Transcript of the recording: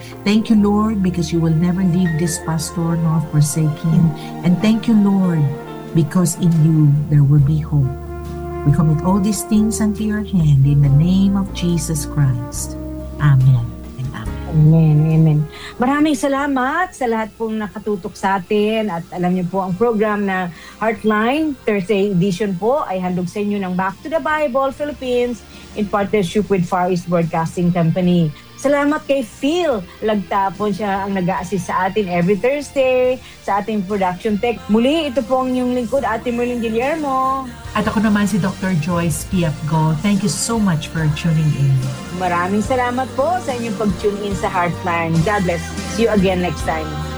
Thank you, Lord, because you will never leave this pastor nor forsake him. And thank you, Lord, because in you there will be hope. We commit all these things unto your hand in the name of Jesus Christ. Amen and amen. Amen, amen. Maraming salamat sa lahat pong nakatutok sa atin at alam niyo po ang program na Heartline Thursday edition po ay handog sa inyo ng Back to the Bible Philippines in partnership with Far East Broadcasting Company. Salamat kay Phil Lagtapon, siya ang nag-a-assist sa atin every Thursday sa ating production tech. Muli, ito po ang inyong lingkod, Ate Merlin Guillermo. At ako naman si Dr. Joyce P.F. Go. Thank you so much for tuning in. Maraming salamat po sa inyong pag-tune in sa Heartline. God bless. See you again next time.